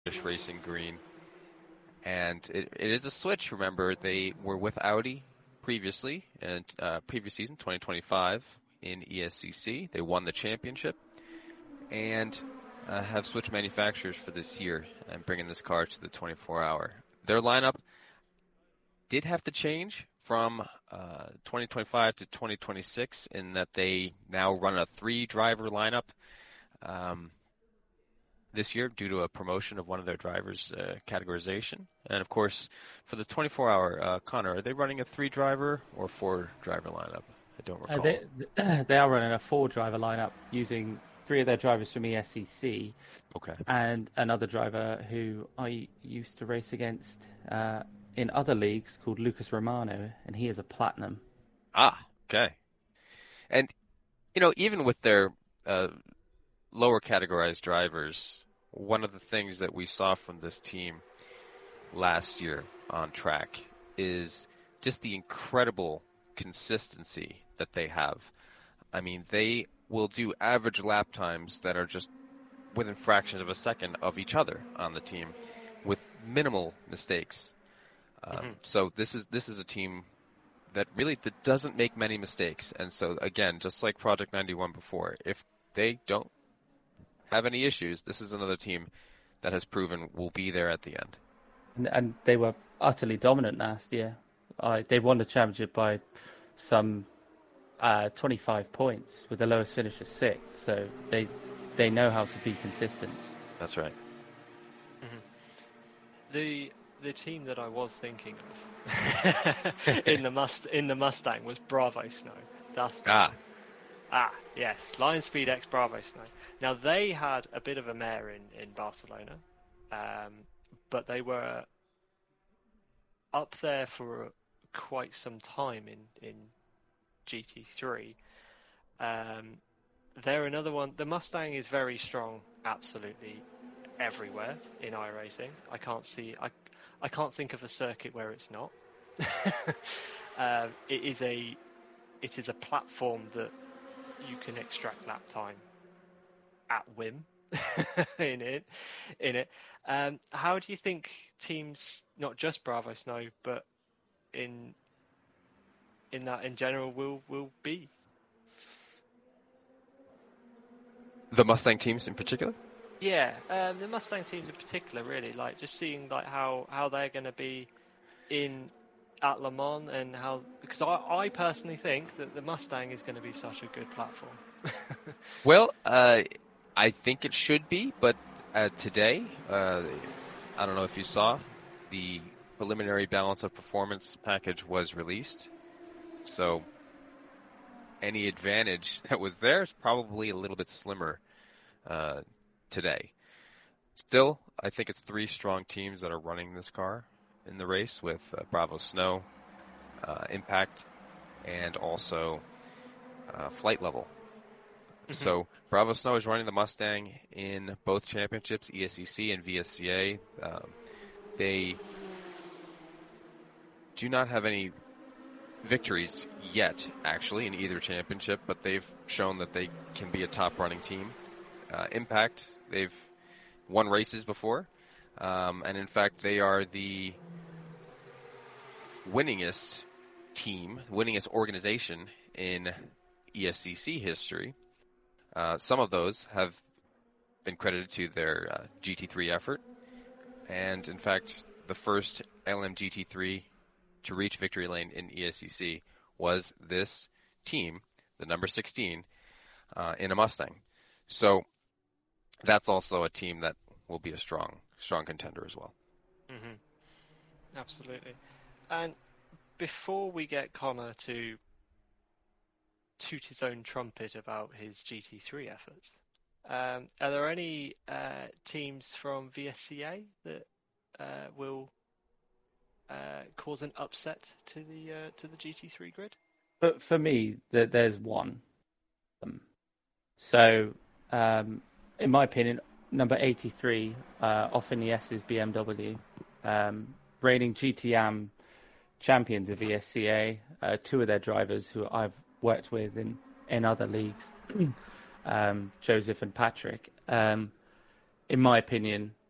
British Racing Green. And it is a switch. Remember, they were with Audi previously, and previous season, 2025, in ESCC. They won the championship and have switched manufacturers for this year and bringing this car to the 24-hour. Their lineup did have to change from 2025 to 2026 in that they now run a 3-driver lineup this year due to a promotion of one of their drivers' categorization. And, of course, for the 24-hour, Connor, are they running a 3-driver or 4-driver lineup? I don't recall. They are running a 4-driver lineup using 3 of their drivers from ESCC. Okay. And another driver who I used to race against in other leagues called Lucas Romano, and he is a platinum. Ah, okay. And, even with their lower categorized drivers, one of the things that we saw from this team last year on track is just the incredible consistency that they have. I mean, they will do average lap times that are just within fractions of a second of each other on the team with minimal mistakes. So this is a team that doesn't make many mistakes. And so, again, just like Project 91 before, if they don't have any issues, this is another team that has proven will be there at the end. And they were utterly dominant last year. They won the championship by some 25 points with the lowest finish of 6th. So they know how to be consistent. That's right. Mm-hmm. The team that I was thinking of in the Mustang was Bravo Snow. Yes, Lion Speed X Bravo Snow. Now they had a bit of a mare in Barcelona, but they were up there for quite some time in GT3. They're another one. The Mustang is very strong, absolutely everywhere in iRacing. I can't think of a circuit where it's not. It is a platform that you can extract lap time at whim in it. How do you think teams, not just Bravo Snow, but in that in general, will be? The Mustang teams in particular? Yeah, the Mustang teams in particular, really, like just seeing like how they're going to be at Le Mans and because I personally think that the Mustang is going to be such a good platform. Well, I think it should be, but today, I don't know if you saw, the preliminary balance of performance package was released. So any advantage that was there is probably a little bit slimmer today. Still, I think it's 3 strong teams that are running this car in the race with Bravo Snow, Impact, and also Flight Level. Mm-hmm. So Bravo Snow is running the Mustang in both championships, ESCC and VSCA. They do not have any victories yet, actually, in either championship, but they've shown that they can be a top-running team. Impact, they've won races before, and in fact, they are the winningest organization in ESCC history. Some of those have been credited to their GT3 effort, and in fact, the first LM GT3 to reach victory lane in ESCC was this team, the number 16, in a Mustang. So that's also a team that will be a strong contender as well. Mm-hmm. Absolutely. And before we get Connor to toot his own trumpet about his GT3 efforts, are there any teams from VSCA that will cause an upset to the GT3 grid? But for me, there's one. So, in my opinion, number 83, off in the S is BMW, reigning GTM champions of VSCA, 2 of their drivers who I've worked with in other leagues, Joseph and Patrick. In my opinion,